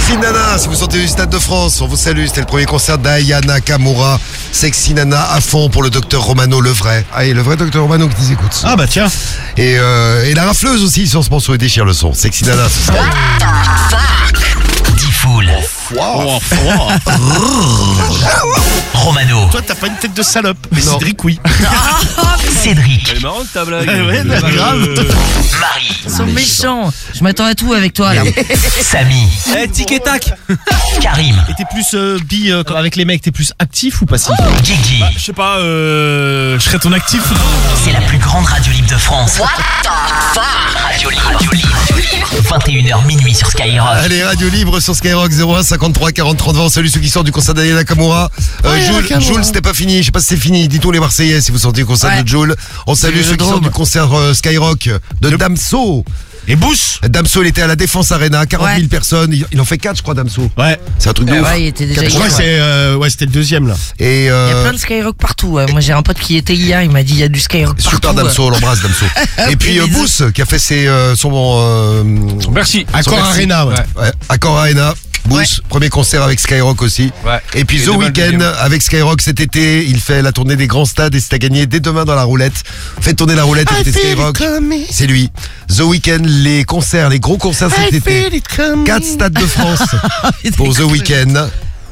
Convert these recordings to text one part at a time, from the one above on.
Sexy Nana, si vous sortez du Stade de France, on vous salue. C'était le premier concert d'Aya Nakamura. Sexy Nana à fond pour le docteur Romano, le vrai. Ah, et le vrai docteur Romano qui nous écoute. Ah bah tiens. Et la rafleuse aussi sur ce morceau et déchire le son. Sexy Nana, ce Sky. Diffoul. Oh, Romano. Toi, t'as pas une tête de salope. Mais Non. Cédric, oui. Cédric. Elle est marrante ta blague. Ouais, grave. Marie. Ils sont méchants. Je m'attends à tout avec toi là. Samy. Eh, tic et tac. Karim. Et t'es plus avec les mecs, t'es plus actif ou passif? Guigui. Je sais pas, je serais ton actif. C'est la plus grande radio libre de France. Radio libre. 21h minuit sur Skyrock. Allez, Radio Libre sur Skyrock 01 53 40 30 20. Salut ceux qui sortent du concert d'Aya Nakamura. Jules, c'était pas fini. Je sais pas si c'est fini. Dites-nous les Marseillais si vous sortez du concert de Jules. On salue ceux qui sortent du concert Skyrock de Damso. Et Bousse. Damso, il était à la Défense Arena, 40 000 Ouais. personnes. Il en fait 4, je crois, Damso. Ouais. C'est un truc de ouf. Ouais, il était déjà Quatre- hier. Ouais, c'était le deuxième là. Et Il y a plein de Skyrock partout. Ouais. Moi j'ai un pote qui était hier, il m'a dit il y a du Skyrock partout. super Damso, on l'embrasse Damso. Et puis Bisous. Booth qui a fait son Merci. Accor merci. Arena, ouais. ouais, Accor Arena. Booth, Ouais. premier concert avec Skyrock aussi. Ouais. Et puis Et The demain, le Weeknd deuxième. avec Skyrock cet été, il fait la tournée des grands stades et c'est à gagner dès demain dans la roulette. Faites tourner la roulette, écoutez Skyrock. C'est lui. The Weeknd, les concerts, les gros concerts cet été. 4 stades de France pour The Weeknd.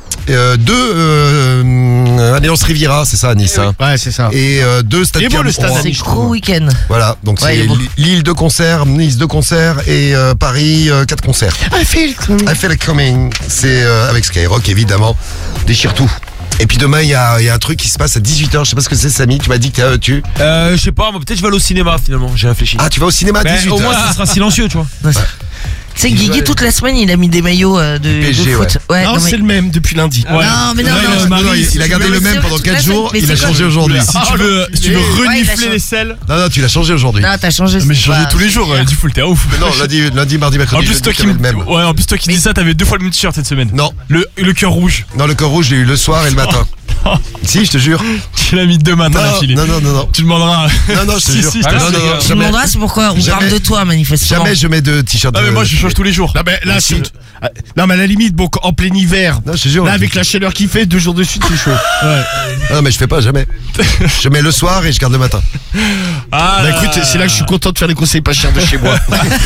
2 Alliance Riviera, c'est ça à Nice. Hein. Ouais, c'est ça. Et 2 stades Il est beau, le stade Pierre-Mauroy. à C'est Nice, je gros trouve. week-end. Voilà, donc Ouais, il c'est est beau. Lille 2 concerts, Nice 2 concerts et Paris 4 concerts. I feel it coming. C'est avec Skyrock évidemment. Déchire tout. Et puis demain il y a un truc qui se passe à 18h, je sais pas ce que c'est Samy, tu m'as dit que tu... Je sais pas, moi peut-être je vais aller au cinéma finalement, j'ai réfléchi. Ah tu vas au cinéma à Ben, 18h. au moins ça sera silencieux, tu vois. Tu sais, Guigui, toute la semaine, il a mis des maillots de PSG, foot. Ouais, Non, mais- c'est le même depuis lundi. Ouais. Non, mais non, Ouais, non. Marie, il a gardé le même pendant 4 jours, Mais il a c'est changé quoi aujourd'hui. Si tu veux il il a renifler changé. les selles. Non, tu l'as changé aujourd'hui. Non, t'as changé. Mais je c'est changeais pas- tous les jours, du full, t'es un ouf. Non, lundi, mardi, mercredi, En plus, jeudi, toi qui t'avais le même. ouais, en plus toi qui dis ça, t'avais 2 fois le même t-shirt cette semaine. Non, Le cœur rouge. non, le cœur rouge, j'ai eu le soir et le matin. Si, je te jure. Tu l'as mis 2 matins Non, d'affilée. non. Tu demanderas. Non, je te Si, jure. si, je Non, t'assure. non, Tu Tu jamais. demanderas, c'est pourquoi on Jamais. parle de toi, manifestement. Jamais je mets de t-shirt. Ah mais moi je change tous les jours. Non, mais là, Aussi. non, mais à la limite, bon, en plein hiver. Non, je te jure. Là, avec la chaleur qu'il fait, 2 jours de suite, c'est chaud. Non, mais je fais pas, jamais. Je mets le soir et je garde le matin. Ah Bah écoute, c'est là que je suis content de faire les conseils pas chers de chez moi.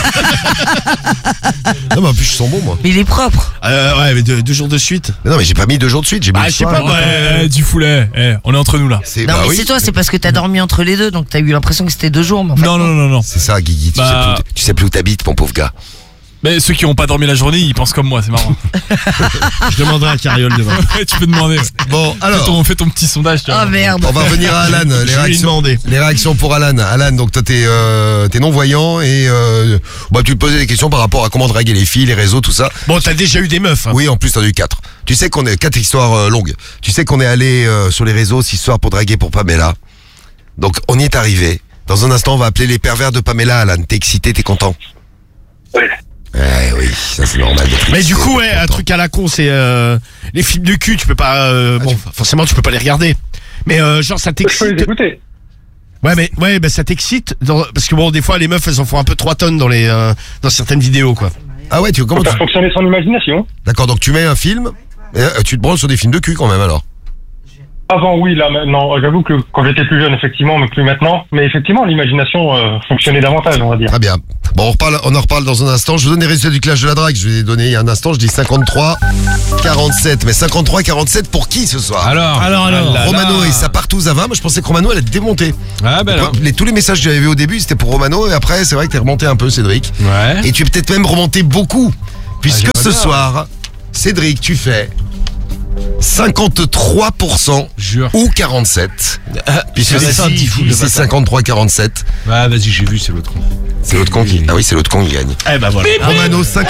Non, mais en plus, je sens bon, moi. Mais il est propre. Ouais, mais 2 jours de suite. Mais non, mais j'ai pas mis 2 jours de suite, j'ai mis Ah, le je sais soir. pas, moi. Ouais, du foulet. On est entre nous là. C'est Non, bah mais oui. c'est toi, c'est parce que t'as dormi entre les deux, donc t'as eu l'impression que c'était 2 jours. Mais en fait, Non. C'est ça, Guigui. Bah. Tu sais plus où t'habites, mon pauvre gars. Mais ceux qui ont pas dormi la journée, ils pensent comme moi, c'est marrant. Je demanderai à Cariole demain. Tu peux demander. Bon, alors, Fais ton petit sondage, tu vois. Oh merde. on va revenir à Alan. Je vais lui demander. Les réactions pour Alan. Alan, donc toi, t'es non-voyant et bah, tu te posais des questions par rapport à comment draguer les filles, les réseaux, tout ça. Bon, t'as déjà eu des meufs. Hein. Oui, en plus, t'en as eu 4. Tu sais qu'on est 4 histoires longues. Tu sais qu'on est allé sur les réseaux 6 soirs pour draguer pour Pamela. Donc, on y est arrivé. Dans un instant, on va appeler les pervers de Pamela, Alan. T'es excité, t'es content? Ouais. Ouais, oui, ça c'est normal. d'être Mais excité, du coup, ouais, d'être un content. truc à la con, c'est les films de cul, tu peux pas. Bon, forcément, tu peux pas les regarder. Mais genre, ça Je peux les t'excite. écouter. Ouais, bah ça t'excite. Parce que bon, des fois, les meufs, elles en font un peu 3 tonnes dans certaines vidéos, quoi. Ah ouais, comment Faut tu... faire fonctionner son imagination. D'accord, donc tu mets un film, et, tu te branles sur des films de cul quand même alors. Avant, oui, là, maintenant, j'avoue que quand j'étais plus jeune, effectivement, mais plus maintenant. Mais effectivement, l'imagination fonctionnait davantage, on va dire. Très bien. Bon, on en reparle dans un instant. Je vous donne les résultats du clash de la drague. Je vous ai donné il y a un instant, je dis 53-47. Mais 53-47 pour qui ce soir? Alors. Romano et sa partout Zava. Moi je pensais que Romano allait être démonté. Ah ben là. Tous les messages que j'avais vus au début c'était pour Romano et après c'est vrai que t'es remonté un peu Cédric. Ouais. Et tu es peut-être même remonté beaucoup. Puisque j'aimerais ce bien. soir, Cédric, tu fais 53% Jure. ou 47. Puisque vas-y, c'est dis-le, c'est 53-47. Ouais, vas-y, j'ai vu, c'est l'autre con. C'est l'autre con qui. Ah oui, c'est l'autre con qui gagne. Eh bah voilà. Romano 53%.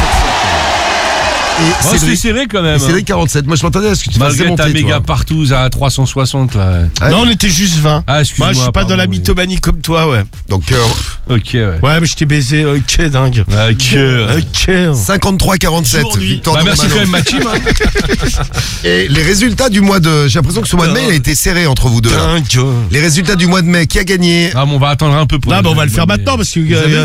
Et Oh, c'est Cédric, serré quand même. et Cédric 47. Moi je m'attendais à ce que tu fasses Malgré démonter. ta tu méga vois. partout à 360 là. Ouais. Non, on était juste 20. Ah, excuse-moi. Moi, je suis pas dans la pardon, mythomanie comme toi, ouais. Donc Ok, ouais. Ouais, mais je t'ai baisé, ok, dingue. Ok. Ok. 53-47. Aujourd'hui. Victoire Bah, de merci Romano. quand même, ma team. Hein. Et les résultats du mois de... J'ai l'impression que ce mois de mai, il a été serré entre vous deux. Là. Dingue. Les résultats du mois de mai, qui a gagné? Ah, bon, on va attendre un peu pour. Non, mais on va le faire maintenant parce que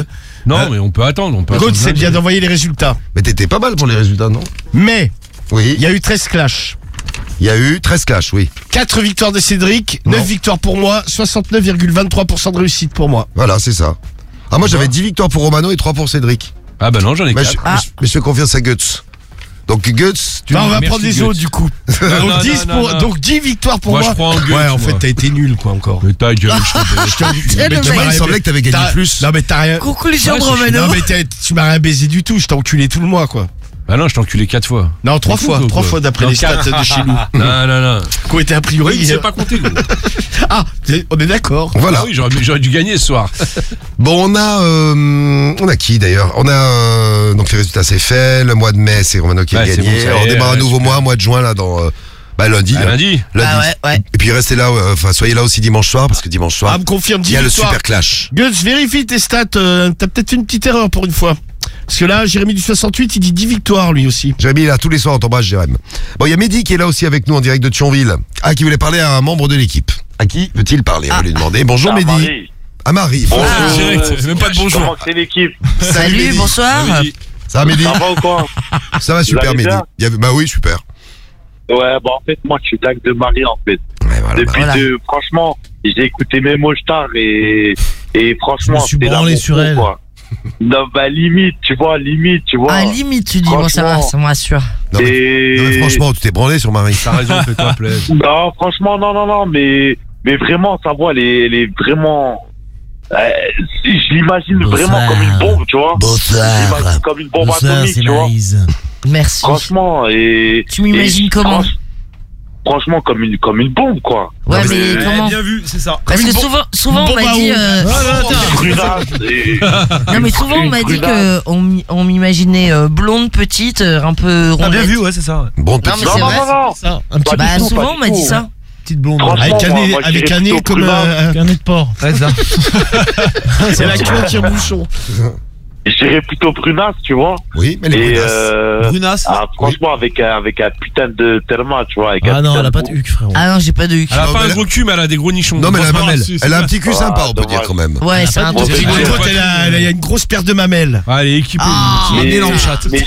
Non, mais on peut attendre. On peut God, attendre c'est lundi. bien d'envoyer les résultats. Mais t'étais pas mal pour les résultats, non? Mais, Oui. il y a eu 13 clashs. Il y a eu 13 clashs, oui. 4 victoires de Cédric, Non. 9 victoires pour moi, 69,23% de réussite pour moi. Voilà, c'est ça. Ah, moi j'avais 10 victoires pour Romano et 3 pour Cédric. Ah bah non, j'en ai Mais 4. je fais confiance à Guts. Donc Guts, tu... Bah, on va merci, prendre les Guts. autres du coup. non, donc, 10 non, pour, non. donc 10 victoires pour Moi, moi. je crois en Guts, Ouais, en fait, moi. t'as été nul quoi encore. Mais ta gueule, je te C'est le Mais tu mec. m'as il rien semblait ba- que t'avais gagné t'as- plus. Non mais t'as rien. Conclusion Ouais, de c'est Romano. Non mais tu m'as rien baisé du tout, je t'ai enculé tout le mois quoi. Bah non, je t'ai enculé 4 fois. Non, 3 T'es fois, fou, 3 quoi. fois d'après Non, les stats quatre. de chez nous. Non, non, non. Qui ont été a priori. Oui, il s'est pas compté, gros. Ah, on est d'accord. Voilà. Ah oui, j'aurais dû gagner ce soir. Bon, on a qui d'ailleurs? On a donc les résultats c'est fait. Le mois de mai c'est Romano qui a Ouais, c'est gagné. bon, ça y est, on démarre un ouais, nouveau super. mois de juin là dans lundi. Ah, lundi. Lundi. Ah ouais. Et puis restez là, enfin soyez là aussi dimanche soir parce que dimanche soir Ah, me confirme il 10 y a le victoires. super clash. Gus, vérifie tes stats, t'as peut-être fait une petite erreur pour une fois. Parce que là, Jérémy du 68, il dit 10 victoires lui aussi. Jérémy là tous les soirs on t'embrasse Jérémy. Bon, il y a Mehdi qui est là aussi avec nous en direct de Thionville. Ah, qui voulait parler à un membre de l'équipe. À qui veut-il parler? On va lui demander. Bonjour Mehdi. Marie. À Marie. Bonjour. direct, même pas de bonjour. Comment c'est l'équipe? Salut, Mehdi. bonsoir. Lundi. Ça va Mehdi? Ça va ou quoi? Ça va super allez Mehdi. bien Bah oui, super. Ouais, bon, en fait, moi, je suis dingue de Marie, en fait. Ouais, voilà, Depuis voilà. franchement, j'ai écouté mes Mostar et franchement, Je me suis c'était branlé l'amour sur fou, elle. quoi. Non, bah, limite, tu vois. Ah, limite, tu dis, bon, ça va, Franchement. ça me rassure. Non, mais franchement, tu t'es branlé sur Marie. T'as raison, fais-toi plaisir. Non, franchement, non, mais vraiment, sa voix, elle est vraiment. Je l'imagine Bonsoir. vraiment comme une bombe, tu vois. Je l'imagine comme une bombe Bonsoir, atomique, c'est tu vois. Maryse. Merci. Franchement, et. Tu m'imagines et comment? Franchement, comme une bombe, quoi. Ouais, Non, mais comment? Bien vu, c'est ça. Parce que souvent on m'a dit. Prunasse et- Non, mais souvent on m'a dit que on m'imaginait blonde, petite, un peu Ah, rondette. bien vu, ouais, c'est ça. Bon, Non, petit. mais c'est vrai. non. Ça, un petit Pas Bah du tout, souvent pas on du m'a dit tout. ça. petite blonde. Franchement, Avec un nez, moi, je avec dirais un nez plutôt comme Prunasse. Un nez de porc. Ouais, ça. c'est la queue tire-bouchon. Je dirais plutôt Prunasse, tu vois. Oui, mais les Et brunasses. Brunas. franchement, avec un putain de therma, tu vois. Avec Ah un non, putain elle a de pas de huc, frérot. Ah non, j'ai pas de huc. Elle a Non, pas mais un là- gros cul, mais elle a des gros nichons. Non, mais elle a un Franchement, mamelle. c'est- Elle a un petit cul Ah, sympa, on peut dire dommage. quand même. Ouais, c'est un pas de truc. huc. Par Ouais, contre, ouais, elle a une grosse paire de mamelles. Ah, elle est équipée. Mais- dans le chat. mais-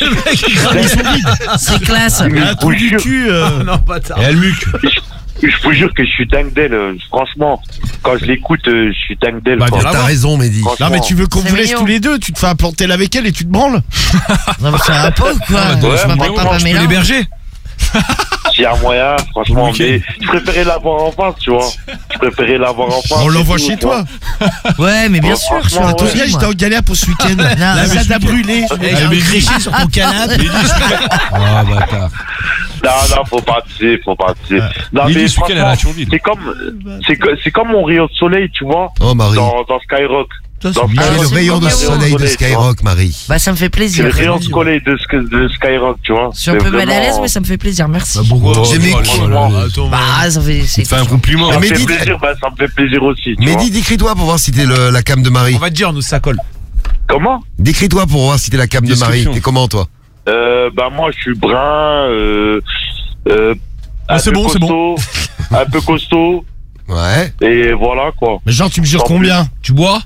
C'est classe. Elle a un trou du jure. cul. Non, bâtard. Et elle muque. Je vous jure que je suis dingue d'elle. Franchement, quand je l'écoute, je suis dingue d'elle. Bah, quoi. bien, T'as raison, Mehdi. Franchement. Non mais tu veux qu'on C'est vous laisse mignon. tous les deux, tu te fais un plantel avec elle et tu te branles. Non, mais ça va pas ou quoi? Ouais, Je moi, m'appelle moi, pas je peux Pamela. L'héberger. S'il y a moyen, franchement, Week-end. mais je préférais l'avoir en face, tu vois. Je préférais l'avoir en face. On c'est l'envoie tout, chez tu vois. toi. Ouais, mais bien Ouais, sûr, je suis franchement, un Ton ouais. gars, j'étais en galère pour ce week-end. La mais salade a brûlé. J'ai un créché sur ton canapé. Ah, bâtard. Non, faut pas tuer. Non, Lily, mais ce week-end, elle est à franchement, Thionville. c'est comme mon rayon de soleil, tu vois, Oh, Marie. dans Skyrock. Dans C'est Skyrock, le c'est rayon de comme le soleil de tu vois. Skyrock, Marie. Bah, ça me fait C'est plaisir. le rayon de soleil de Skyrock, tu vois. Je suis un peu mal à l'aise, mais ça me fait plaisir. Merci. J'ai mis- Bah, ça fait. C'est Fais un compliment. Ça me Mehdi, fait plaisir, ça me fait plaisir aussi. tu Mehdi, décris-toi pour voir si t'es la cam de Marie. On va te dire, nous, ça colle. vois. Comment? Décris-toi pour voir si t'es la cam de Marie. Description. T'es comment, toi? Bah moi, je suis brun. Ah, c'est bon, c'est bon. Un peu costaud. Ouais. Et voilà, quoi. Mais genre, tu mesures combien? Tu bois?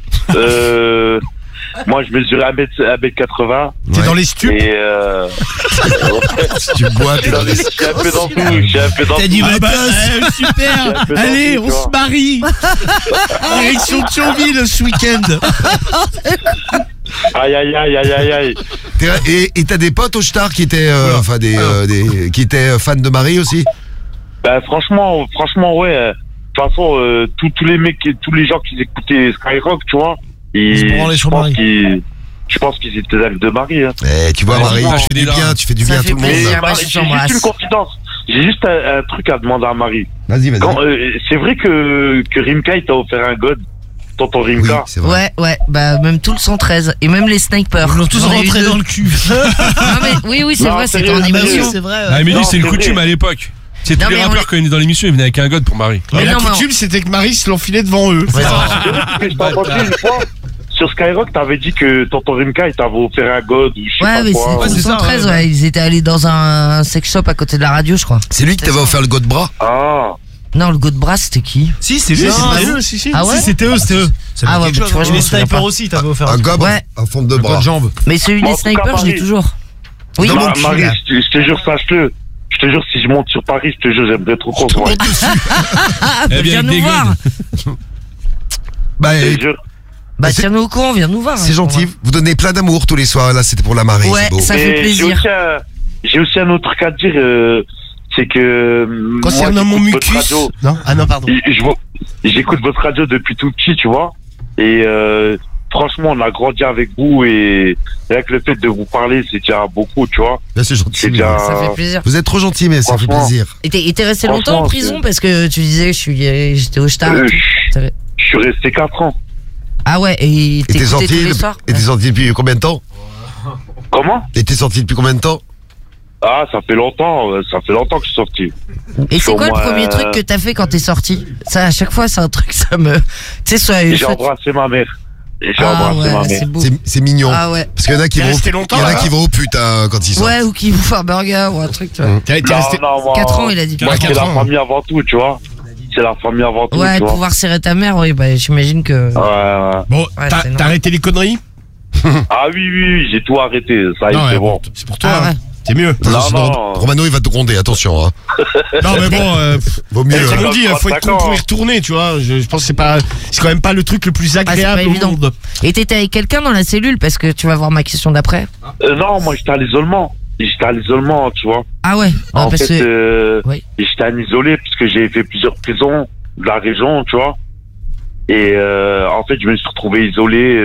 Moi, je mesure 1m80. T'es Ouais. dans les stupes? Et Tu bois, t'es dans les... je suis un peu dans tout. Je suis un peu dans T'as dit tout. Ah bah, super. un peu Allez, dans tout, on tu se vois. marie. Direction Thionville ce week-end. Aïe. Et t'as des potes au Star qui étaient, enfin qui étaient fans de Marie aussi? Ben, franchement, ouais. De toute façon, tous les mecs, tous les gens qui écoutaient Skyrock, tu vois, Ils se branlaient sur Marie. je pense qu'ils étaient dingues de Marie. Hein. Eh, tu vois, Ouais, Marie, franchement, tu fais du bien, tu fais du Ça bien à fait tout le plaisir. monde. Moi, je J'ai juste t'embrasse. une confidence. J'ai juste un truc à demander à Marie. Vas-y, vas-y. Quand, c'est vrai que Rimka, il t'a offert un god, tonton Oui, Rimka. c'est vrai. Ouais, bah, même tout le 113. Et même les snipers. Ils l'ont tous J'en ai eu rentré deux. dans le cul. Non, mais oui, c'est Non, vrai, c'était sérieux, en ah bah oui, émission. C'est vrai. Ah, mais Non, lui, c'est une c'est coutume vrai. à l'époque. C'est Non, tous les mais on rappeurs est- quand ils venaient dans l'émission, ils venaient avec un god pour Marie. Mais Mais la non, mais coutume, c'était que Marie se l'enfilait devant eux. Ouais, Je t'ai entendu une fois. Sur Skyrock, t'avais dit que tonton Rimka, il t'avait offert un god ou je sais Ouais, pas mais quoi. Ouais, c'était c'est le ça, 113, ouais. ouais. Ils étaient allés dans un sex shop à côté de la radio, je crois. C'est lui qui t'avait offert le god bras? Ah. Non, le Godbras, c'était qui? Si, c'est lui, Non, c'est pas c'est eux. eux, si. Ah ouais? Si, c'était eux, c'était eux. Ça Ah me ouais, dit quelque bah, tu vois, chose. je me Les souviens snipers pas. aussi, t'avais offert. Un gobe Ouais. en forme de Pas bras. de jambes. Mais celui En des tout cas, snipers, je l'ai Marie. toujours. Oui. Dans mon Ma- cul, Marie, là. je te jure, sache-le. Je te jure, si je monte sur Paris, je te jure, j'aimerais trop qu'on se voit. Ah, bah, Eh bien, viens avec nous des voir. Bah, Je te jure. Bah, C'est- tiens-nous au courant, viens nous voir. c'est gentil. Vous donnez plein d'amour tous les soirs. Là, c'était pour la marée. Ouais, c'est beau. ça fait Et plaisir. j'ai aussi un autre truc à te dire, c'est que. Concernant moi, mon j'écoute votre mucus. radio. Non, ah non, pardon. J'écoute votre radio depuis tout petit, tu vois. Et franchement, on a grandi avec vous et avec le fait de vous parler, c'est déjà beaucoup, tu vois. Là, c'est gentil. C'est mais- déjà. Ça fait plaisir. Vous êtes trop gentil, mais ça fait Franchement. plaisir. Et t'es resté longtemps en Franchement, prison c'est- parce que tu disais j'étais au star. Je suis resté 4 ans. Ah ouais, et Et t'es t'écoutais sorti, tous les soirs. et t'es sorti depuis combien de temps? Comment? Et t'es sorti depuis combien de temps? Ah, ça fait longtemps que je suis sorti. Et c'est quoi le Moi, premier truc que t'as fait quand t'es sorti? Ça, à chaque fois, c'est un truc, ça me. Tu sais, J'ai soit. embrassé ma mère. Et j'ai Ah embrassé ma ouais, mère. c'est beau. C'est mignon. Ah ouais. Parce qu'il y en a qui T'es vont, resté longtemps, il y en a là qui vont au putain quand ils sortent. Ouais, ou qui vous fait un burger ou un truc, tu vois. T'es Non, resté. non, moi, 4 ans, il a dit. moi, c'est 4 la ans. famille avant tout, tu vois. C'est la famille avant tout, Ouais, tu de vois. pouvoir serrer ta mère, oui, bah j'imagine que. Ouais. Bon, Ouais, t'as c'est normal. t'as arrêté les conneries? Ah oui, j'ai tout arrêté. Ça y est, Non, c'est ouais, bon. c'est pour toi. Ah hein. ouais. C'est mieux. Attention, Non, sinon, non. Romano, il va te gronder, attention. Hein. Non, mais bon, Vaut mieux. comme on dit, faut être con D'accord. pour y retourner, tu vois. Je pense que c'est quand même pas le truc le plus agréable pas au évident. monde. Et t'étais avec quelqu'un dans la cellule parce que tu vas voir ma question d'après. Non, moi, j'étais à l'isolement. J'étais à l'isolement, tu vois. Ah ouais. Ah, En parce fait, que. Oui. j'étais à isolé parce que j'ai fait plusieurs prisons de la région, tu vois. Et en fait, je me suis retrouvé isolé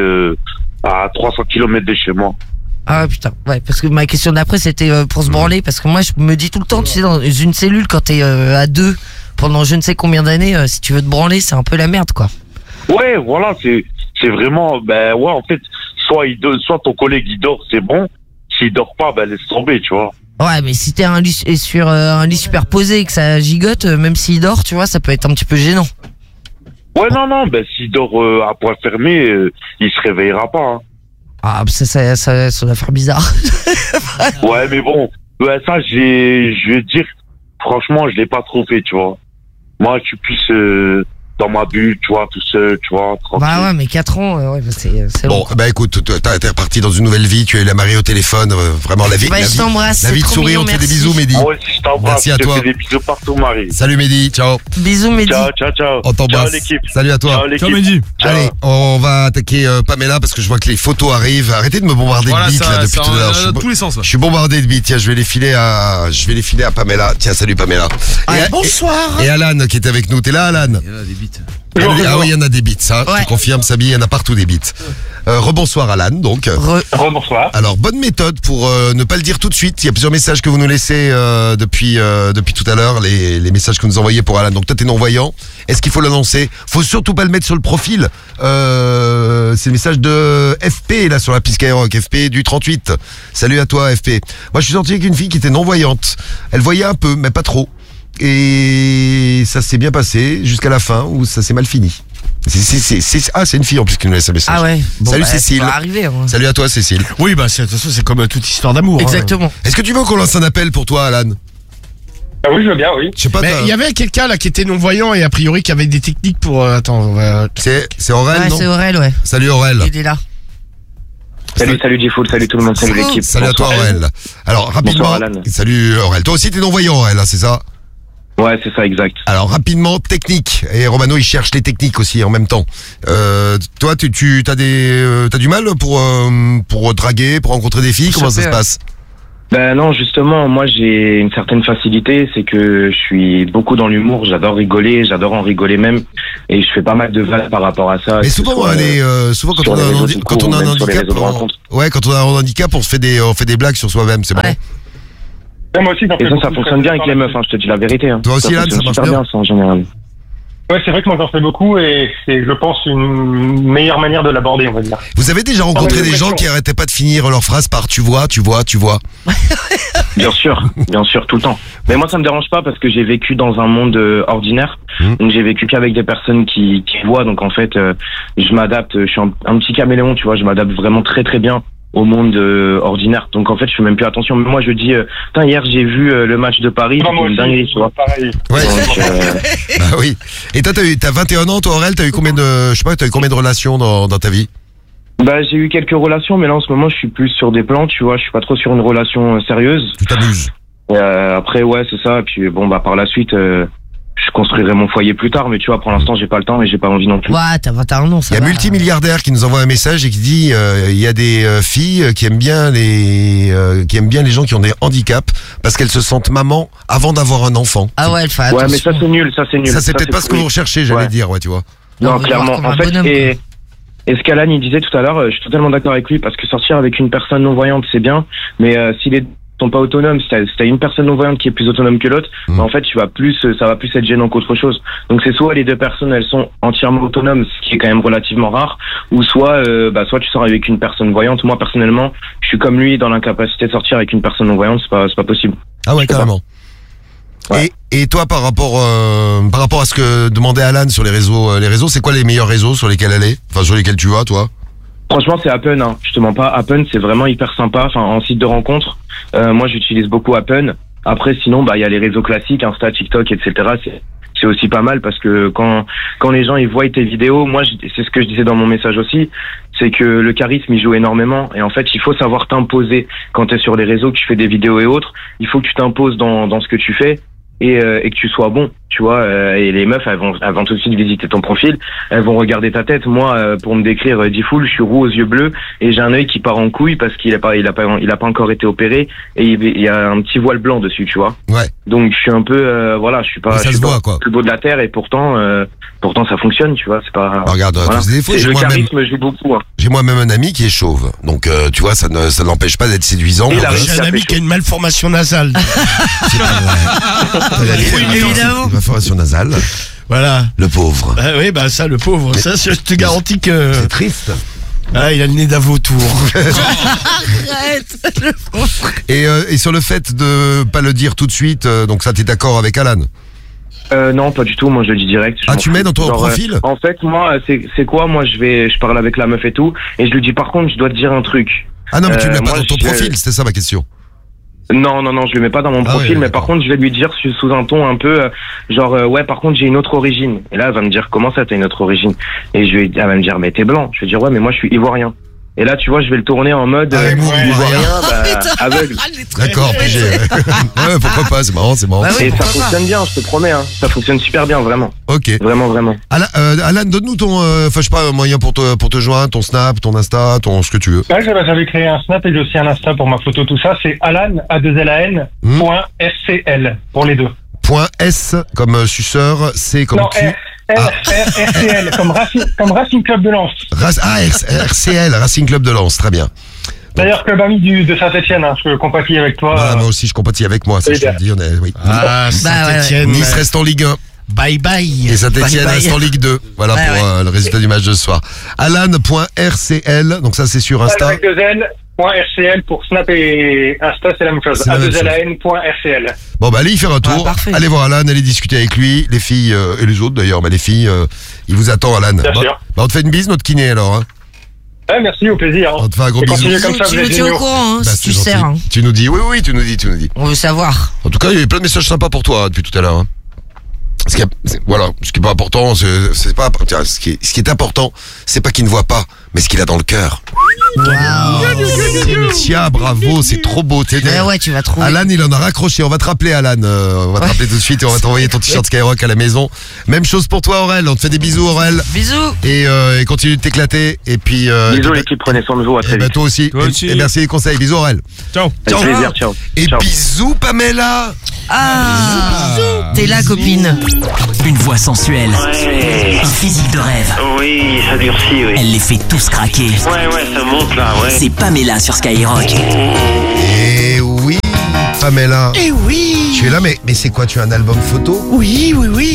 à 300 km de chez moi. Ah putain, ouais, parce que ma question d'après c'était pour se branler, parce que moi je me dis tout le temps, tu sais, dans une cellule quand t'es à deux pendant je ne sais combien d'années, si tu veux te branler, c'est un peu la merde quoi. Ouais, voilà, c'est vraiment, ben ouais, en fait, soit ton collègue il dort, c'est bon. S'il dort pas, ben laisse tomber, tu vois. Ouais, mais si t'es sur un lit superposé et que ça gigote, même s'il dort, tu vois, ça peut être un petit peu gênant. Ouais, non, ben s'il dort à point fermé, il se réveillera pas. Hein. Ah, ça doit faire bizarre. Ouais, mais bon, ouais, ça, je vais te dire, franchement, je l'ai pas trop fait, tu vois. Moi, je suis plus dans ma bulle, tu vois, tout seul, tu vois, tranquille. Bah ouais, mais 4 ans, ouais, bah c'est Bon, long. bah écoute, t'es reparti dans une nouvelle vie, tu as eu la mariée au téléphone, vraiment la vie. Bah, la je vie, t'embrasse, la c'est vie de trop souris, mignon, on te fait des merci. bisous, Mehdi. Moi aussi, je t'embrasse, Merci à je te toi. fais des bisous partout, Marie. Salut Mehdi, ciao. Bisous, Mehdi. Ciao, ciao, ciao. On t'embrasse. Ciao, l'équipe. Salut à toi. Ciao, l'équipe. Ciao, Mehdi. Ciao. Allez, on va attaquer Pamela parce que je vois que les photos arrivent. Arrêtez de me bombarder Voilà, de bites là ça, depuis ça, tout à l'heure. dans tous les sens. là. Je suis bombardé de bites. Tiens, je vais les filer à Pamela. Tiens, salut Pamela. Bonsoir. Et Alan qui est avec nous. T'es là, Alan? Ah oui, il y en a des bites, ça. Ouais. Je confirme, Sabi, il y en a partout des bites. Rebonsoir Alan, donc. Bonsoir. Alors, bonne méthode pour ne pas le dire tout de suite. Il y a plusieurs messages que vous nous laissez depuis tout à l'heure, les messages que vous nous envoyez pour Alan. Donc, toi, t'es non-voyant. Est-ce qu'il faut l'annoncer? Faut surtout pas le mettre sur le profil. C'est le message de FP, là, sur la piste Skyrock. FP du 38. Salut à toi, FP. Moi, je suis sorti avec une fille qui était non-voyante. Elle voyait un peu, mais pas trop. Et ça s'est bien passé jusqu'à la fin où ça s'est mal fini. C'est une fille en plus qui nous laisse un message. Ah ouais. Bon, Salut bah, Cécile. Ça va arriver. Hein. Salut à toi Cécile. Oui, bah, de toute façon, c'est comme toute histoire d'amour. hein. Exactement. Est-ce que tu veux qu'on lance un appel pour toi, Alan? Ah oui, je veux bien, oui. Je sais pas. Mais il y avait quelqu'un là qui était non-voyant et a priori qui avait des techniques pour. Attends, on va. C'est Aurel, Ouais, non? c'est Aurel, ouais. Salut Aurel. Il est là. Salut J-Fool, salut tout le monde, salut l'équipe. Salut à toi Bonsoir. Aurel. Alors rapidement. Bonsoir, Alan. Salut Aurel. Toi aussi t'es non-voyant Aurel, hein, c'est ça? Ouais, c'est ça, exact. Alors rapidement, technique. Et Romano il cherche les techniques aussi en même temps. Toi t'as du mal pour draguer, pour rencontrer des filles? Comment ça se passe? Ben non, justement, moi j'ai une certaine facilité, c'est que je suis beaucoup dans l'humour, j'adore rigoler, j'adore en rigoler même, et je fais pas mal de vannes par rapport à ça. Mais souvent, souvent quand sur on a les un, réseaux handi- sociaux quand on a ou un même sur les handicap, réseaux de rencontres. ouais, quand on a un handicap, on fait des blagues sur soi-même, c'est Ouais. Moi aussi, j'en fais Et beaucoup. ça fonctionne bien avec les meufs, hein, je te dis la vérité. Hein. Toi aussi, Yann, ça fonctionne marche super bien bien, ça en général. Ouais, c'est vrai que moi j'en fais beaucoup et c'est, je pense, une meilleure manière de l'aborder, on va dire. Vous avez déjà rencontré mais des gens l'impression. qui arrêtaient pas de finir leur phrase par tu vois? Bien sûr, tout le temps. Mais moi ça me dérange pas parce que j'ai vécu dans un monde ordinaire, donc j'ai vécu qu'avec des personnes qui voient, donc en fait je m'adapte, je suis un petit caméléon, tu vois, je m'adapte vraiment très très bien au monde ordinaire. Donc en fait, je fais même plus attention. Mais moi, je dis, putain, hier j'ai vu le match de Paris, Non, moi c'était une aussi, dinguerie, tu vois. pareil. Ouais. Donc, Bah oui. Et toi, t'as 21 ans, toi, Aurel, t'as eu combien de relations dans ta vie? bah j'ai eu quelques relations, mais là en ce moment, je suis plus sur des plans, tu vois. Je suis pas trop sur une relation sérieuse. Tu t'amuses. Après, ouais, c'est ça. Et puis bon, bah par la suite. Je construirai mon foyer plus tard, mais tu vois, pour l'instant, j'ai pas le temps et j'ai pas envie non plus. Ouais, t'as 21 ans, ça Il y a va. multimilliardaire qui nous envoie un message et qui dit il y a des filles qui aiment bien les gens qui ont des handicaps parce qu'elles se sentent maman avant d'avoir un enfant. Ah ouais, elle fait attention. Ouais, mais ça c'est nul, ça c'est nul. Ça c'est peut-être pas ce que vous recherchez, j'allais Ouais. dire, ouais, tu vois. Non, on Non, veut clairement. voir comme En un fait, bonhomme, et ce qu'Alan il disait tout à l'heure, je suis totalement d'accord avec lui parce que sortir avec une personne non voyante c'est bien, mais si les sont pas autonomes, si t'as une personne non voyante qui est plus autonome que l'autre, bah, en fait ça va plus être gênant qu'autre chose. Donc c'est soit les deux personnes elles sont entièrement autonomes, ce qui est quand même relativement rare, ou soit soit tu sors avec une personne voyante. Moi personnellement, je suis comme lui dans l'incapacité de sortir avec une personne non voyante, c'est pas possible. Ah ouais, carrément. Ouais. Et toi, par rapport à ce que demandait Alan sur les réseaux, c'est quoi les meilleurs réseaux sur lesquels elle est? Enfin, sur lesquels tu vas, toi? Franchement, c'est Happen, hein. Je te mens pas. Happen, c'est vraiment hyper sympa. Enfin, en site de rencontre, moi, j'utilise beaucoup Happen. Après, sinon, bah, il y a les réseaux classiques, Insta, TikTok, etc. C'est aussi pas mal parce que quand les gens ils voient tes vidéos, moi, c'est ce que je disais dans mon message aussi, c'est que le charisme il joue énormément et en fait, il faut savoir t'imposer quand t'es sur les réseaux, que tu fais des vidéos et autres. Il faut que tu t'imposes dans ce que tu fais. Et que tu sois bon, tu vois, et les meufs elles vont tout de suite visiter ton profil, elles vont regarder ta tête. Moi pour me décrire Diffoul, je suis roux aux yeux bleus et j'ai un œil qui part en couille parce qu'il a pas encore été opéré et il y a un petit voile blanc dessus, tu vois. Ouais. Donc je suis un peu je suis pas Mais ça je se suis voit, pas quoi. le plus beau de la terre et pourtant ça fonctionne, tu vois, c'est pas Bah, regarde, voilà. tous ces défauts, Et j'ai le moi-même charisme joue beaucoup, hein. j'ai moi-même un ami qui est chauve. Donc tu vois, ça ne l'empêche pas d'être séduisant. Il a Ouais. réussi J'ai un à ami pécho. qui a une malformation nasale. C'est pas vrai. Évidemment. Une malformation nasale. Voilà. Le pauvre. Ah oui, bah ça, le pauvre. Ça, je te garantis que. C'est triste. Ah, il a le nez d'un vautour. Arrête. Le pauvre. Et sur le fait de pas le dire tout de suite, donc ça, t'es d'accord avec Alan? Non, pas du tout. Moi, je le dis direct. Je Ah, m'en tu fous. mets dans ton Genre, profil? En fait, moi, c'est quoi? Moi, je parle avec la meuf et tout, et je lui dis par contre, je dois te dire un truc. Ah non, mais tu le mets pas moi, dans ton je- profil, c'était ça ma question. Non, je le mets pas dans mon Ah profil, ouais, mais d'accord. par contre, je vais lui dire sous un ton un peu ouais, par contre, j'ai une autre origine. Et là, elle va me dire comment ça, t'as une autre origine? Et elle va me dire, mais t'es blanc. Je vais dire ouais, mais moi, je suis ivoirien. Et là, tu vois, je vais le tourner en mode Ah, ivoirien. ivoirien, aveugle. D'accord, pigé. Ouais, pourquoi pas, c'est marrant, c'est marrant. Bah oui. Et ça pourquoi pas. fonctionne bien, je te promets. Hein. Ça fonctionne super bien, vraiment, Ok. vraiment. Alan, donne-nous ton, enfin je sais pas, un moyen pour te joindre, ton Snap, ton Insta, ce que tu veux. Ouais, j'avais créé un Snap et j'ai aussi un Insta pour ma photo, tout ça. C'est Alan, A2LAN, point FCL, pour les deux. Point S comme suceur, C comme Non, Q. RCL, comme Racing Club de Lens. RCL, Racing Club de Lens, très bien. D'ailleurs, club ami de Saint-Etienne, hein, je compatis avec toi. Voilà, moi aussi je compatis avec moi, ça je te le dis, oui. Ah, Saint-Etienne. Nice reste en Ligue 1 Bye bye. et Saint-Etienne Bye bye. reste en Ligue 2. Voilà Ouais, pour le résultat du match de ce soir. Alan.rcl, donc ça c'est sur Insta. Avec deux L, point RCL pour Snap et Insta, c'est la même chose. C'est la même chose. A2LAN.RCL. Bon bah allez y faire un tour, parfait. allez voir Alan, allez discuter avec lui, les filles et les autres d'ailleurs, mais les filles, il vous attend Alan. Bien sûr. Bah, on te fait une bise notre kiné alors. Hein. Ouais, merci, au plaisir. On te fait un gros Et bisou. continuez comme ça, Tu vous nous êtes tiens au géniaux. courant, hein, Bah, si c'est tu gentil. sers. Hein. Tu nous dis, oui, tu nous dis. On veut savoir. En tout cas, il y a eu plein de messages sympas pour toi depuis tout à l'heure. Hein. Ce qui est pas important, c'est pas, tiens, ce qui est important, c'est pas qu'il ne voit pas, mais ce qu'il a dans le cœur. Tiens, bravo, c'est trop beau, t'es Ouais, tu vas trouver. Alan, il en a raccroché. On va te rappeler, Alan. On va te rappeler tout de suite et on va t'envoyer ton t-shirt Skyrock à la maison. Même chose pour toi, Aurel. On te fait des bisous, Aurel. Bisous. Et continue de t'éclater. Et puis, Bisous l'équipe, prenez soin de vous, à très et bah, vite. toi aussi. Toi aussi. Et merci des conseils. Bisous, Aurel. Ciao. Avec plaisir, ciao. Et Ciao. bisous, Pamela. Ah, t'es là, copine. Une voix sensuelle, un physique de rêve. Oui, ça durcit, oui. Elle les fait tous craquer. Ouais, ça monte là, ouais. C'est Pamela sur Skyrock. Et oui, Pamela. Eh oui. Tu es là, mais c'est quoi? Tu as un album photo? Oui.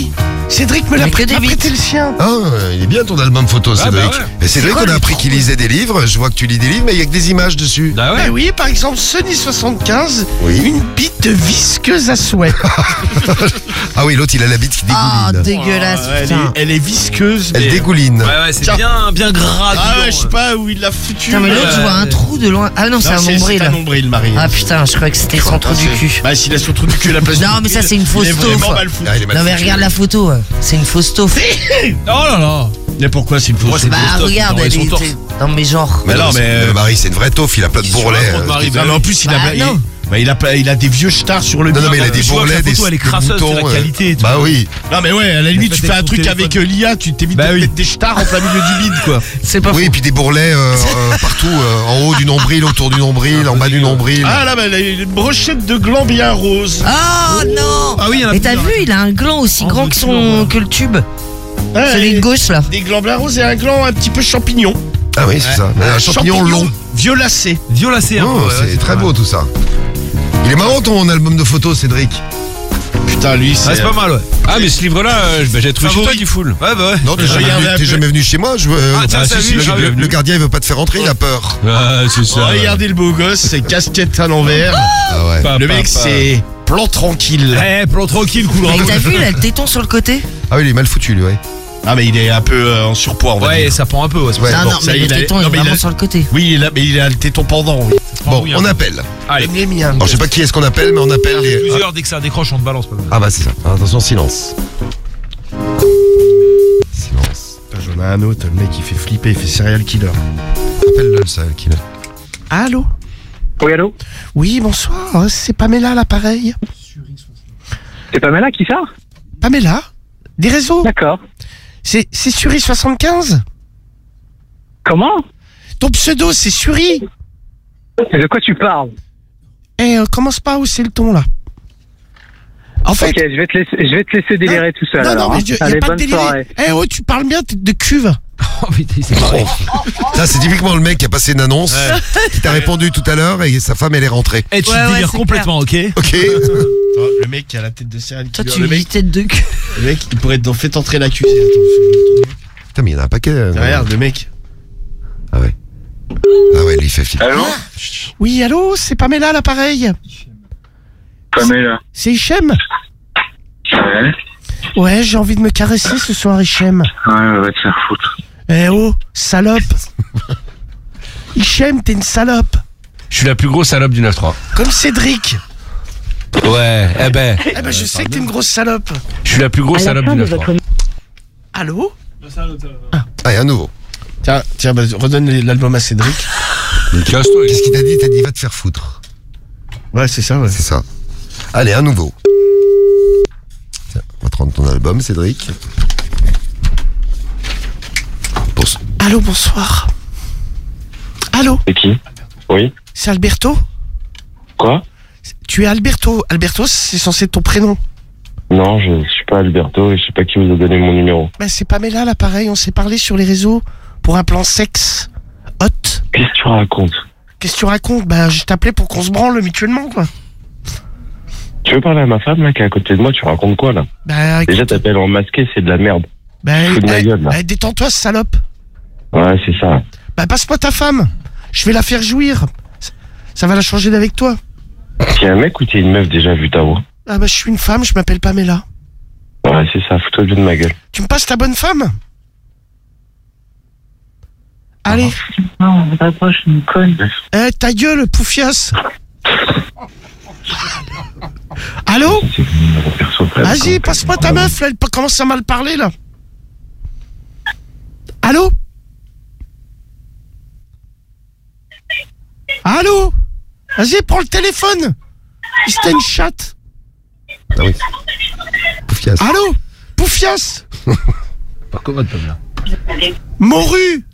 Cédric me l'a Mais que des prêté le sien. Ah, il est bien ton album photo, Cédric. bah ouais. Et Cédric, quoi, on a le appris qu'il lisait des livres. Je vois que tu lis des livres, mais il y a que des images dessus. Bah Mais ouais. oui, par exemple, Sony 75, Oui. une bite visqueuse à souhait. Ah oui, l'autre, il a la bite qui Ah, dégouline. dégueulasse, elle, putain. elle est visqueuse. Elle mais- dégouline. Ouais, ouais, c'est Tiens. bien gras. Ah ouais, dedans, je sais pas où il l'a foutu. Putain, mais l'autre, je vois un trou de loin. Ah non, c'est un nombril. C'est un nombril, Marie. Ah putain, je croyais que c'était son trou du cul. Bah, s'il a son trou du cul à la place Non, du mais ça, nombril, c'est une fausse il est vraiment taupe. mal foutu. Ah, il est mal Non mais foutu. regarde la photo, c'est une fausse taupe. Oh là là. Mais pourquoi c'est une fausse c'est Bah une fausse taupe, regarde, non, elle ils sont est torse. non mais genre. Mais non, non, mais- mais Marie, c'est une vraie taupe. Il a plein de bourrelets. raconte, Marie, Non, mais en plus, il Bah, a, non. il a des vieux stars sur le Non, non, mais il a bide. des je vois que bourrelets, la des photo, elle est des crasseuse, c'est la boutons, qualité et tout. Bah oui. Non, mais ouais, à la limite, fait tu fais un avec ton truc téléphone. avec l'IA, tu t'évites Bah de oui. mettre des stars en plein milieu du bide, quoi. C'est pas Oui, et faux. puis des bourrelets partout, en haut du nombril, autour du nombril, en bas du nombril. Ah là, bah, il a une brochette de gland bien rose. Oh non. Ah oui, il y en a Et t'as plusieurs. vu, il a un gland aussi En grand dessous, que le tube. Ouais, Celui de gauche là. Des glands bien roses et un gland un petit peu champignon. Ah oui, c'est ça. Mais un champignon long. Violacé. Violacé un peu. Oh, ouais, c'est très pas beau mal. tout ça. Il est marrant ton album de photos, Cédric. Putain, lui, Ah, c'est pas mal, ouais. Ah, mais ce livre-là, j'ai trouvé chez Favori. toi, Diffoul. Ouais, bah ouais. Non, t'es Regardez un peu. jamais venu chez moi. Ah, tiens, t'as vu, le, j'ai le- vu. le gardien il veut pas te faire rentrer, il a peur. Ah, c'est ça. Regardez le beau gosse, c'est casquette à l'envers. Ah ouais. Pas- Le pas- mec, pas- c'est plan tranquille. Eh, plan tranquille, cool. Et t'as vu, il a le téton sur le côté. Ah oui, il est mal foutu lui, ouais. Ah, mais il est un peu en surpoids, on va Ouais, dire. ça prend un peu, ouais. c'est Ouais. pour ça. Non, bon, non, ça, mais le il a- téton non, est mais il vraiment a- sur le côté. Oui, mais il a le téton pendant. Oui. Bon, oui, on hein. appelle. Allez. Les miens. Alors je sais pas qui est-ce qu'on appelle, mais on appelle les. Plusieurs, dès que ça décroche, on te balance. Pas mal. Ah bah c'est ça. Attention, silence. Silence. Putain, J'en ai un autre, le mec il fait flipper, il fait serial killer. Appelle-le le seul qui l'a. Allô? Oui, allô? Oui, bonsoir, c'est Pamela à l'appareil. C'est Pamela qui ça? Pamela? Des réseaux? D'accord. C'est Suri 75? Comment? Ton pseudo, c'est Suri? Mais de quoi tu parles? Eh, commence pas à hausser le ton là. En fait. Ok, je vais te laisser délirer tout seul. Non, alors, non, mais hein. y a Allez, pas de bonne délire. soirée. Eh oh, tu parles bien, t'es de cuve. Oh putain, c'est pareil. Ça c'est typiquement le mec qui a passé une annonce, qui t'a répondu tout à l'heure et sa femme elle est rentrée. Eh, tu Ouais, te ouais, délires c'est complètement, ok? Ok. Le mec qui a la tête de serial Toi, killer. tu Le lui mec, tête de cul. le mec, il pourrait être dans Fait entrer l'accusé. Attends, Putain mais il y en a un paquet. regarde, le mec. Ah ouais. Ah ouais, lui il fait flipper. Allô? Oui, allô, c'est Pamela à l'appareil. Pamela. C'est Hichem? Ouais. Ouais, j'ai envie de me caresser ce soir, Hichem. Ouais, va te faire foutre. Eh oh, salope. Hichem, t'es une salope. Je suis la plus grosse salope du 9-3. Comme Cédric. Ouais, eh ben, Eh ben, je sais que t'es une grosse salope. je suis la plus grosse salope du 9-3. Allô? Ah, et un nouveau. Tiens, bah, redonne l'album à Cédric. Casse-toi. Qu'est-ce qu'il t'a dit? Il t'a dit va te faire foutre. Ouais, c'est ça, ouais. C'est ça. Allez, un nouveau. Tiens, on va te rendre ton album, Cédric. Allô, bonsoir. Allô? C'est qui? Oui. C'est Alberto? Quoi? Tu es Alberto. Alberto, c'est censé être ton prénom. Non, je suis pas Alberto et je sais pas qui vous a donné mon numéro. Ben, c'est Pamela, là, pareil. On s'est parlé sur les réseaux pour un plan sexe. Hot. Qu'est-ce que tu racontes? Qu'est-ce que tu racontes? Ben, je t'appelais pour qu'on se branle mutuellement, quoi. Tu veux parler à ma femme là qui est à côté de moi? Tu racontes quoi là? Ben, écoute, Déjà t'appelles en masqué, c'est de la merde. Fous de ma gueule, là. détends-toi, salope. Ouais, c'est ça. Ben, passe-moi ta femme. Je vais la faire jouir. Ça va la changer d'avec toi. T'es un mec ou t'es une meuf déjà vu ta voix? Ah ben, je suis une femme, je m'appelle Pamela. Ouais, c'est ça, fous-toi bien de ma gueule. Tu me passes ta bonne femme? Allez. Non, on rapproche une conne. Eh, ta gueule, poufias. Allô? Vas-y, passe-moi ta meuf, là, elle commence à mal parler, là. Allô? Allô? Vas-y, prends le téléphone. C'était une chatte. Ah oui. Poufias. Allô? Poufias. Par commode, Pamela. Morue.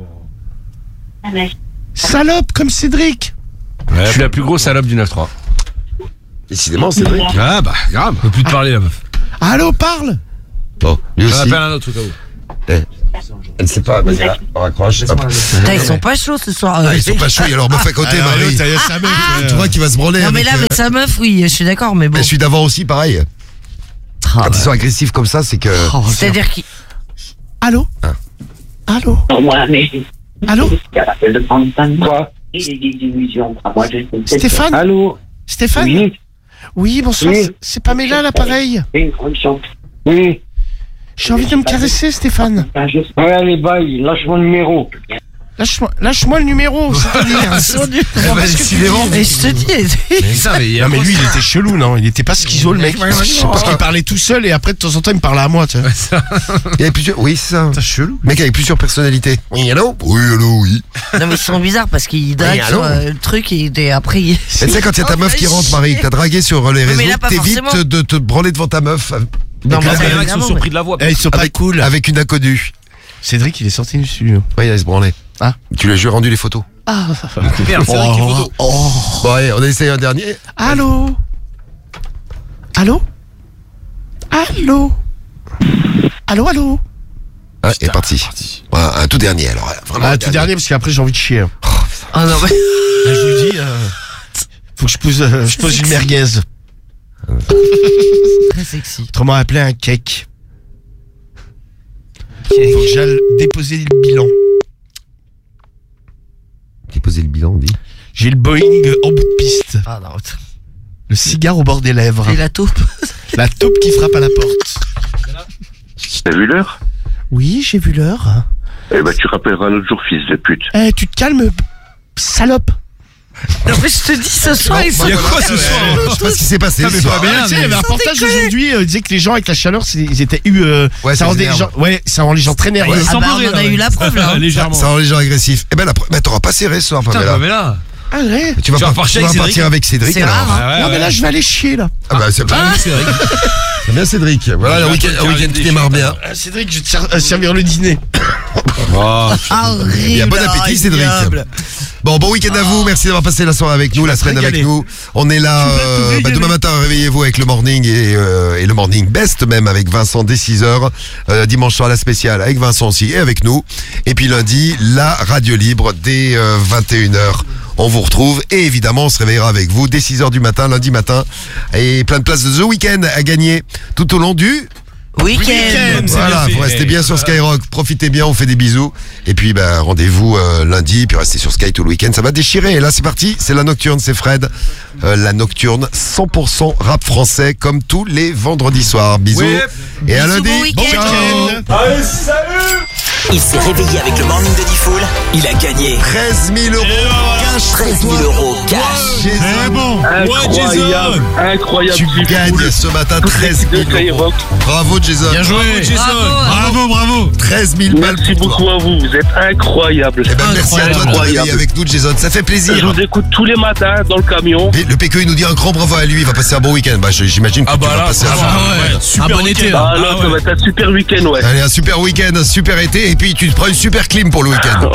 Salope comme Cédric. Je suis la plus grosse salope du 9-3. Décidément, Cédric. Ah bah, grave. On peut plus te parler, la meuf. Allô, parle. Bon, lui On aussi. appelle un autre, au cas où. Elle ne sait pas, vas-y, là, on raccroche. Hop. Putain, ils sont pas chauds ce soir. Ah, ils sont pas chauds, il y a leur meuf à côté, Ah, Marie. l'autre, il y a sa meuf, Tu vois qu'il va se branler. Non mais là avec sa meuf, oui, je suis d'accord, mais bon. Et celui d'avant aussi, pareil. Quand ils sont agressifs comme ça, c'est que... C'est-à-dire qu'il... Allô? Allô? Allô? Quoi? Stéphane? Allô? Stéphane? Oui. Oui, bonsoir, Oui. c'est Pamela l'appareil. Oui. J'ai envie de me caresser, Stéphane. Ouais, allez, bye, lâche mon numéro. Lâche-moi le numéro, c'est-à-dire. décidément. Et je te dis... Non mais lui il était chelou, non? Il était pas schizo le mec. Parce qu'il parlait tout seul et après de temps en temps il me parlait à moi, tu vois. Il y avait plusieurs... Oui, c'est ça. C'est chelou. Mec avec plusieurs personnalités. Oui, allô? Oui, allô, oui. Non mais ils sont bizarres parce qu'ils draguent allô? sur le truc et après... Mais tu sais, quand il y a ta meuf qui rentre, Marie, que t'as dragué sur les Mais réseaux, là, pas t'évites forcément. de te branler devant ta meuf. Non, mais Il y en a qui sont évidemment, surpris de la voix. Ils sont pas cool. Avec une inconnue. Cédric il est sorti du studio. Oui, il allait se branler. Ah. Tu lui as rendu les photos. Ah. Merde, c'est vrai qu'il est photo. Bon, allez, on a essayé un dernier. Allô? Allô? Allô? Allô? Ah, il est parti. Voilà, un tout dernier, alors. Vraiment Ah, un tout dernier parce qu'après j'ai envie de chier. Ah non mais... Là, je vous dis, faut que je pose une merguez. Très sexy. Autrement appelé un cake. Faut que j'aille déposer le bilan. Déposer le bilan, on dit. J'ai le Boeing en bout de piste. Ah non. Le cigare au bord des lèvres. Et la taupe. La taupe qui frappe à la porte. T'as vu l'heure? Oui, j'ai vu l'heure. Eh ben, tu rappelleras un autre jour, fils de pute. Eh, tu te calmes, salope. Non mais je te dis ce soir ils sont... Il y a quoi ce soir? Je sais pas ce qui s'est passé. Non, mais ce soir. pas bien, tu sais, il y avait un reportage aujourd'hui, il disait que les gens avec la chaleur, ils étaient Ouais, ça ça rendait les les gens, ouais, ça rend les gens très nerveux. Ah bah on en a eu la preuve là. Légèrement. Ça rend les gens agressifs. Eh ben, t'auras pas serré ce soir, Pamela. Mais là. Ah ouais. Tu vas partir avec Cédric. C'est alors. rare, hein. Non mais là je vais aller chier là. Ah bah c'est pas Cédric. C'est bien Cédric. Voilà, un week-end qui démarre bien. Cédric, je vais te servir le dîner. Horrible. Il y a bon appétit, Cédric. Bon week-end à vous. Merci d'avoir passé la soirée avec nous, la semaine avec nous. On est là demain matin. Réveillez-vous avec le morning et le morning best même avec Vincent dès 6h. Dimanche soir la spéciale avec Vincent aussi et avec nous. Et puis lundi la radio libre dès 21h. On vous retrouve et évidemment on se réveillera avec vous dès 6h du matin, lundi matin. Et plein de places de The Weeknd à gagner tout au long du Week-end. Voilà, vous restez bien sur Skyrock, profitez bien, on fait des bisous. Et puis rendez-vous lundi, puis restez sur Sky tout le week-end, ça va déchirer. Et là c'est parti, c'est la Nocturne, c'est Fred. La Nocturne 100% rap français comme tous les vendredis soirs. Bisous. Oui. Et à Bisous, lundi. bon week-end. Ciao. Allez, salut. Il s'est réveillé avec le morning de Diffoul. Il a gagné 13 000 euros cash. 13 000 euros cash. Jason. bon. Incroyable. Incroyable. Tu gagnes ce matin 13 000 euros. Bravo Jason. Bien joué, Jason. Bravo. 13 000 balles. Merci beaucoup à vous. Vous êtes incroyables. Eh ben, merci à toi de réveiller avec nous, Jason. Ça fait plaisir. Je vous écoute tous les matins dans le camion. Et le PQ il nous dit un grand bravo à lui. Il va passer un bon week-end. J'imagine que tu vas passer un Super été. Ah là, ça va être un super week-end, ouais. Allez, un super week-end, un super été. Et puis tu te prends une super clim pour le week-end.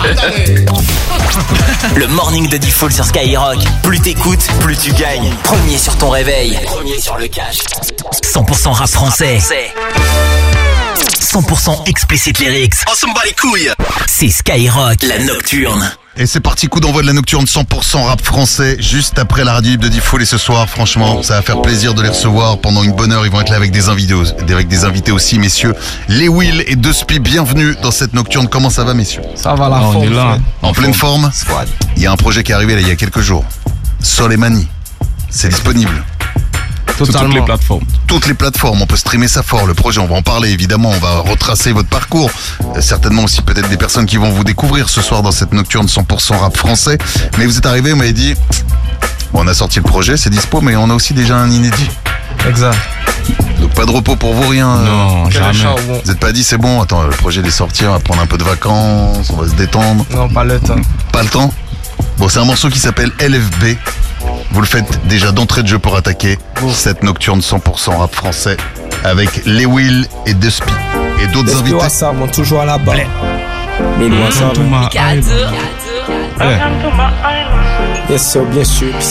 Le morning de Diffoul sur Skyrock. Plus t'écoutes, plus tu gagnes. Premier sur ton réveil. Premier sur le cash. 100% rap français. 100% explicit lyrics. On s'en bat les couilles. C'est Skyrock, la Nocturne. Et c'est parti, coup d'envoi de la Nocturne 100% rap français, juste après la radio libre de Diffoul. Et ce soir, franchement, ça va faire plaisir de les recevoir pendant une bonne heure. Ils vont être là avec des invités aussi, messieurs. Les Will et De Spi, bienvenue dans cette Nocturne. Comment ça va, messieurs? Ça va, la forme. On est là. En pleine forme. Il y a un projet qui est arrivé là, il y a quelques jours. Soleimani. C'est disponible. Totalement. Toutes les plateformes. Toutes les plateformes, on peut streamer ça fort. Le projet, on va en parler évidemment, on va retracer votre parcours. Certainement aussi peut-être des personnes qui vont vous découvrir ce soir dans cette Nocturne 100% rap français. Mais vous êtes arrivé, vous m'avez dit, bon, on a sorti le projet, c'est dispo, mais on a aussi déjà un inédit. Exact. Donc pas de repos pour vous, rien. Non, jamais. Vous n'êtes pas dit, c'est bon, attends, le projet il est sorti, on va prendre un peu de vacances, on va se détendre. Non, pas le temps. Pas le temps? Bon, c'est un morceau qui s'appelle LFB. Vous le faites déjà d'entrée de jeu pour attaquer cette Nocturne 100% rap français avec Les Will et De Spi et d'autres invités. Ça monte toujours à la barre. Le loin ça. Yes, bien sûr.